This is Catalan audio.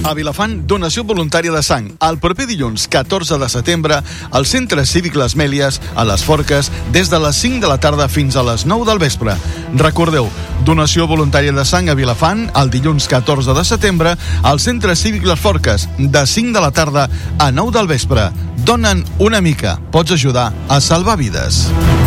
A Vilafant, donació voluntària de sang. El proper dilluns, 14 de setembre, al Centre Cívic Les Mèlies, a les Forques, des de les 5 de la tarda fins a les 9 del vespre. Recordeu, donació voluntària de sang a Vilafant, el dilluns 14 de setembre, al Centre Cívic Les Forques, de 5 de la tarda a 9 del vespre. Dona'n una mica. Pots ajudar a salvar vides.